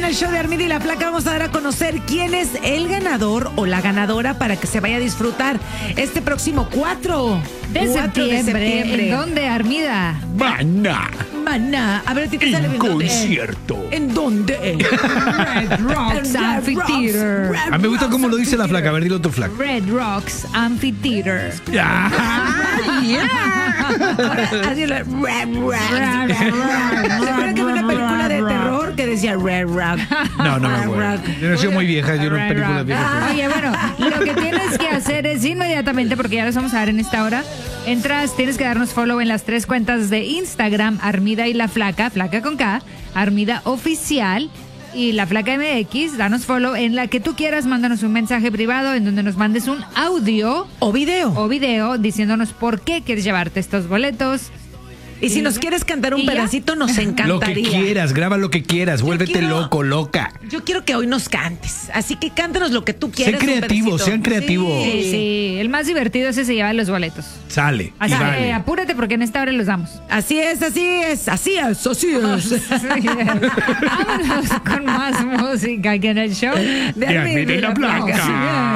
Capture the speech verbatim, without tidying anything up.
el show de Armida y la Flaca vamos a dar a conocer quién es el ganador o la ganadora para que se vaya a disfrutar este próximo cuatro de septiembre. de septiembre. ¿En dónde, Armida? Maná. Maná. A ver, ¿a ti te sale En bien dónde? concierto. ¿En dónde? Red Rocks Amphitheater. A mí me gusta cómo lo dice la Flaca. A ver, dilo tu Flaca. Red Rocks Amphitheater. Así lo- ¿Se acuerdan que había una película de terror que decía Red Rock? No, no me Red acuerdo. Rock. Yo no soy muy vieja, yo no Red películas Rock. viejas. Oye, bueno, lo que tienes que hacer es inmediatamente, porque ya los vamos a dar en esta hora, entras, tienes que darnos follow en las tres cuentas de Instagram, Armida y la Flaca, Flaca con K, Armida Oficial y la Flaca M X, danos follow en la que tú quieras, mándanos un mensaje privado en donde nos mandes un audio O video. o video diciéndonos por qué quieres llevarte estos boletos. Y si nos quieres cantar un ¿Y ya? pedacito, nos encantaría. Lo que quieras, graba lo que quieras, vuélvete quiero- loco, loca. Yo quiero que hoy nos cantes. Así que cántanos lo que tú Sé quieras. un creativo, pedacito. sean creativos. Sí, Sí. sí, el más divertido ese se lleva los boletos. Sale. Así y que vale. apúrate porque en esta hora los damos. Así es, así es, así es, así es. Vámonos con más música aquí en el show De Armida y la Flaca.